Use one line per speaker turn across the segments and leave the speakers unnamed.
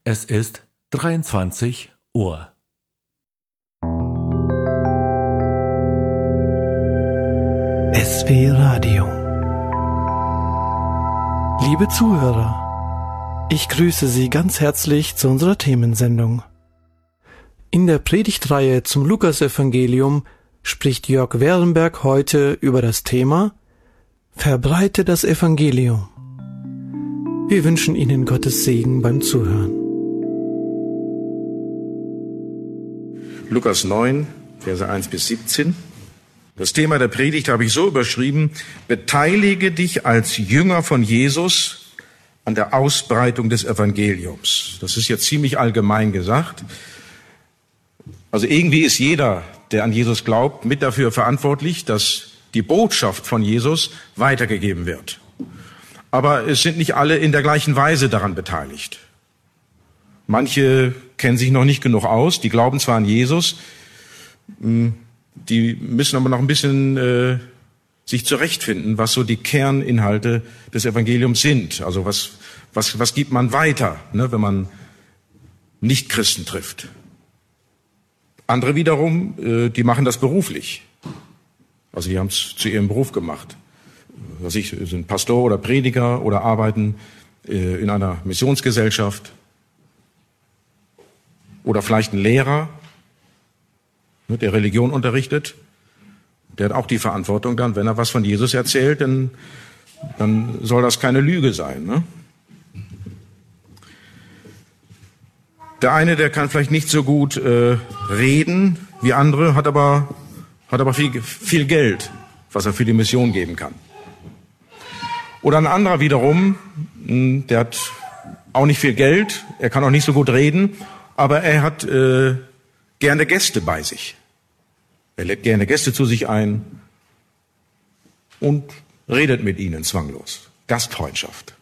Es ist 23 Uhr.
SW Radio. Liebe Zuhörer, ich grüße Sie ganz herzlich zu unserer Themensendung. In der Predigtreihe zum Lukasevangelium spricht Jörg Werenberg heute über das Thema Verbreite das Evangelium. Wir wünschen Ihnen Gottes Segen beim Zuhören.
Lukas 9, Verse 1 bis 17. Das Thema der Predigt habe ich so überschrieben: Beteilige dich als Jünger von Jesus an der Ausbreitung des Evangeliums. Das ist jetzt ziemlich allgemein gesagt. Also irgendwie ist jeder, der an Jesus glaubt, mit dafür verantwortlich, dass die Botschaft von Jesus weitergegeben wird. Aber es sind nicht alle in der gleichen Weise daran beteiligt. Manche kennen sich noch nicht genug aus, die glauben zwar an Jesus, die müssen aber noch ein bisschen sich zurechtfinden, was so die Kerninhalte des Evangeliums sind. Also was gibt man weiter, ne, wenn man Nicht-Christen trifft. Andere wiederum, die machen das beruflich. Also die haben es zu ihrem Beruf gemacht. Sind Pastor oder Prediger oder arbeiten in einer Missionsgesellschaft. Oder vielleicht ein Lehrer, der Religion unterrichtet. Der hat auch die Verantwortung dann, wenn er was von Jesus erzählt, dann soll das keine Lüge sein. Ne? Der eine, der kann vielleicht nicht so gut reden wie andere, hat aber viel Geld, was er für die Mission geben kann. Oder ein anderer wiederum, der hat auch nicht viel Geld, er kann auch nicht so gut reden, aber er hat gerne Gäste bei sich. Er lädt gerne Gäste zu sich ein und redet mit ihnen zwanglos. Gastfreundschaft.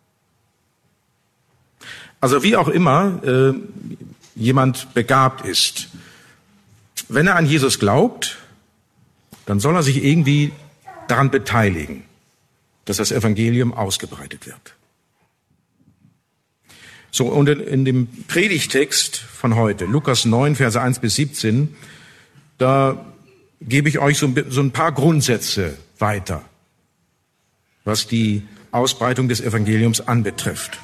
Also wie auch immer jemand begabt ist, wenn er an Jesus glaubt, dann soll er sich irgendwie daran beteiligen, dass das Evangelium ausgebreitet wird. So, und in dem Predigtext von heute, Lukas 9, Verse 1 bis 17, da gebe ich euch so ein paar Grundsätze weiter, was die Ausbreitung des Evangeliums anbetrifft.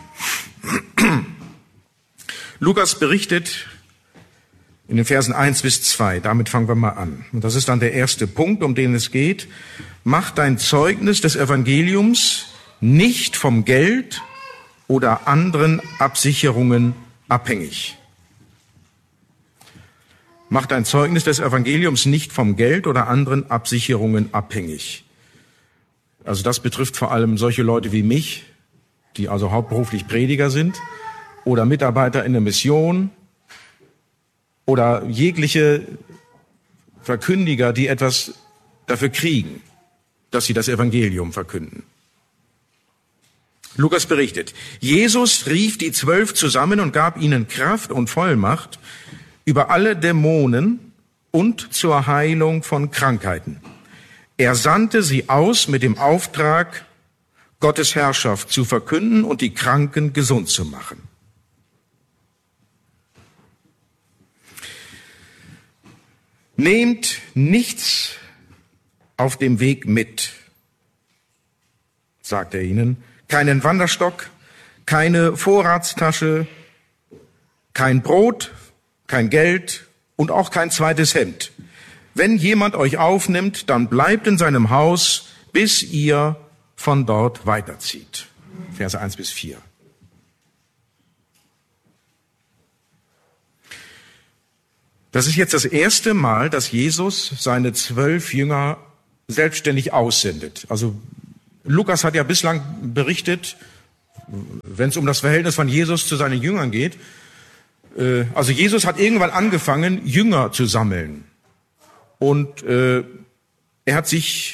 Lukas berichtet in den Versen 1 bis 2, damit fangen wir mal an. Und das ist dann der erste Punkt, um den es geht. Mach dein Zeugnis des Evangeliums nicht vom Geld oder anderen Absicherungen abhängig. Mach dein Zeugnis des Evangeliums nicht vom Geld oder anderen Absicherungen abhängig. Also das betrifft vor allem solche Leute wie mich, die also hauptberuflich Prediger sind, oder Mitarbeiter in der Mission, oder jegliche Verkündiger, die etwas dafür kriegen, dass sie das Evangelium verkünden. Lukas berichtet, Jesus rief die 12 zusammen und gab ihnen Kraft und Vollmacht über alle Dämonen und zur Heilung von Krankheiten. Er sandte sie aus mit dem Auftrag, Gottes Herrschaft zu verkünden und die Kranken gesund zu machen. Nehmt nichts auf dem Weg mit, sagt er ihnen. Keinen Wanderstock, keine Vorratstasche, kein Brot, kein Geld und auch kein zweites Hemd. Wenn jemand euch aufnimmt, dann bleibt in seinem Haus, bis ihr von dort weiterzieht. Verse 1 bis 4. Das ist jetzt das erste Mal, dass Jesus seine 12 Jünger selbstständig aussendet. Also Lukas hat ja bislang berichtet, wenn es um das Verhältnis von Jesus zu seinen Jüngern geht, also Jesus hat irgendwann angefangen, Jünger zu sammeln. Und er hat sich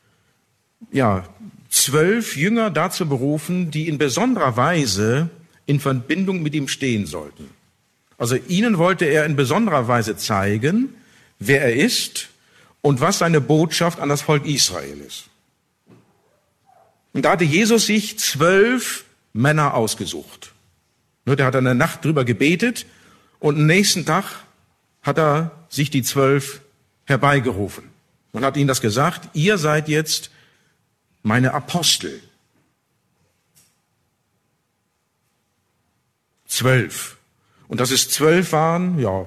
12 Jünger dazu berufen, die in besonderer Weise in Verbindung mit ihm stehen sollten. Also ihnen wollte er in besonderer Weise zeigen, wer er ist und was seine Botschaft an das Volk Israel ist. Und da hatte Jesus sich 12 Männer ausgesucht. Der hat in der Nacht drüber gebetet und am nächsten Tag hat er sich die 12 herbeigerufen und hat ihnen das gesagt: Ihr seid jetzt meine Apostel. 12. Und dass es 12 waren, ja,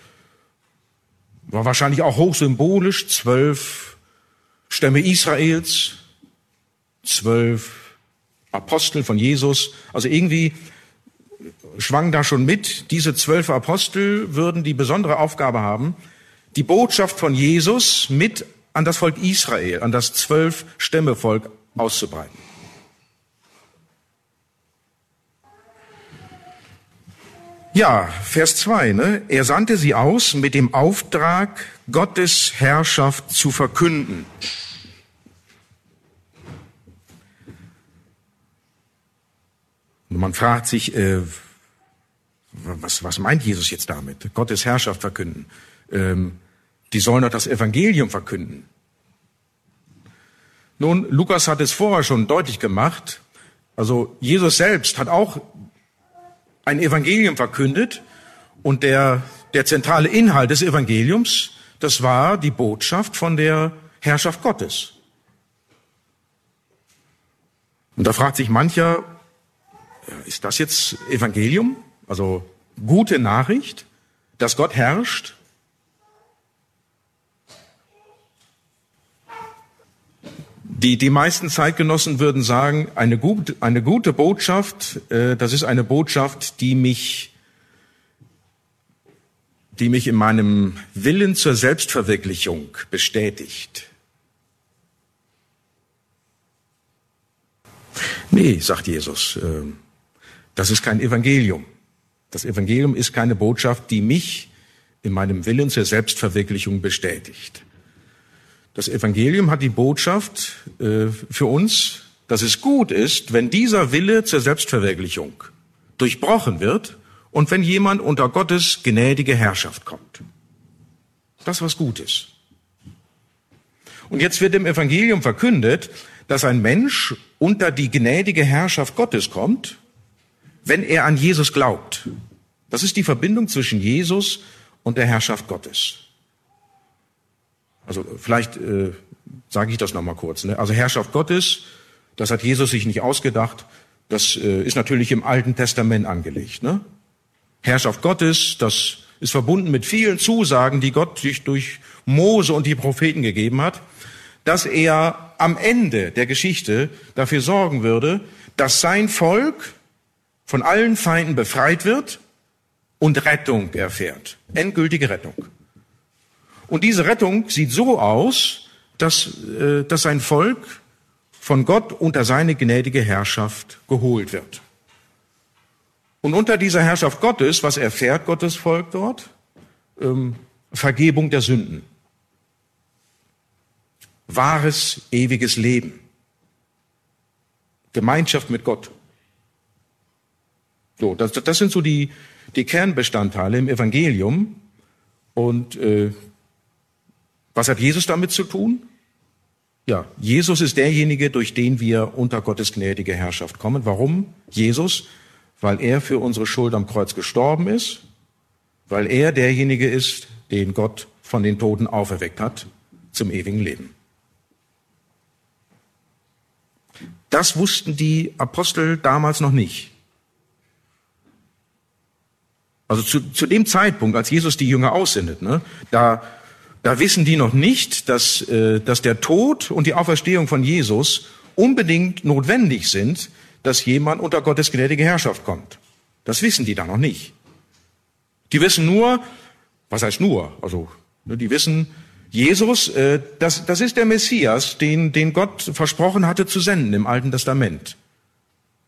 war wahrscheinlich auch hochsymbolisch. 12 Stämme Israels, 12 Apostel von Jesus. Also irgendwie schwang da schon mit, diese 12 Apostel würden die besondere Aufgabe haben, die Botschaft von Jesus mit an das Volk Israel, an das 12-Stämme-Volk auszubreiten. Ja, Vers 2, ne? Er sandte sie aus mit dem Auftrag, Gottes Herrschaft zu verkünden. Und man fragt sich, was meint Jesus jetzt damit? Gottes Herrschaft verkünden. Die sollen doch das Evangelium verkünden. Nun, Lukas hat es vorher schon deutlich gemacht. Also Jesus selbst hat auch ein Evangelium verkündet. Und der zentrale Inhalt des Evangeliums, das war die Botschaft von der Herrschaft Gottes. Und da fragt sich mancher, ist das jetzt Evangelium? Also gute Nachricht, dass Gott herrscht? Die meisten Zeitgenossen würden sagen, eine gute Botschaft, das ist eine Botschaft, die mich in meinem Willen zur Selbstverwirklichung bestätigt. Nee, sagt Jesus, das ist kein Evangelium. Das Evangelium ist keine Botschaft, die mich in meinem Willen zur Selbstverwirklichung bestätigt. Das Evangelium hat die Botschaft für uns, dass es gut ist, wenn dieser Wille zur Selbstverwirklichung durchbrochen wird und wenn jemand unter Gottes gnädige Herrschaft kommt. Das ist was Gutes. Und jetzt wird im Evangelium verkündet, dass ein Mensch unter die gnädige Herrschaft Gottes kommt, wenn er an Jesus glaubt. Das ist die Verbindung zwischen Jesus und der Herrschaft Gottes. Also vielleicht sage ich das nochmal kurz. Ne? Also Herrschaft Gottes, das hat Jesus sich nicht ausgedacht. Das ist natürlich im Alten Testament angelegt. Ne? Herrschaft Gottes, das ist verbunden mit vielen Zusagen, die Gott sich durch Mose und die Propheten gegeben hat, dass er am Ende der Geschichte dafür sorgen würde, dass sein Volk von allen Feinden befreit wird und Rettung erfährt. Endgültige Rettung. Und diese Rettung sieht so aus, dass sein Volk von Gott unter seine gnädige Herrschaft geholt wird. Und unter dieser Herrschaft Gottes, was erfährt Gottes Volk dort? Vergebung der Sünden. Wahres, ewiges Leben. Gemeinschaft mit Gott. So, das sind so die Kernbestandteile im Evangelium. Und was hat Jesus damit zu tun? Ja, Jesus ist derjenige, durch den wir unter Gottes gnädige Herrschaft kommen. Warum? Jesus, weil er für unsere Schuld am Kreuz gestorben ist, weil er derjenige ist, den Gott von den Toten auferweckt hat zum ewigen Leben. Das wussten die Apostel damals noch nicht. Also zu dem Zeitpunkt, als Jesus die Jünger aussendet, ne, da wissen die noch nicht, dass der Tod und die Auferstehung von Jesus unbedingt notwendig sind, dass jemand unter Gottes gnädige Herrschaft kommt. Das wissen die da noch nicht. Die wissen nur, was heißt nur? Also, die wissen, Jesus, das ist der Messias, den Gott versprochen hatte zu senden im Alten Testament.